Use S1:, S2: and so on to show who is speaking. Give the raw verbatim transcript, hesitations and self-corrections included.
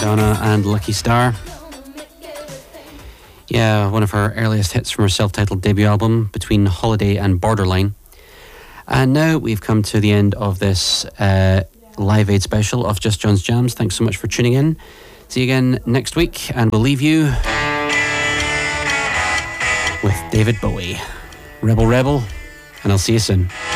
S1: Madonna and Lucky Star. Yeah, one of her earliest hits from her self-titled debut album, Between Holiday and Borderline. And now we've come to the end of this uh, Live Aid special of Just John's Jams. Thanks so much for tuning in. See you again next week, and we'll leave you with David Bowie. Rebel Rebel, and I'll see you soon.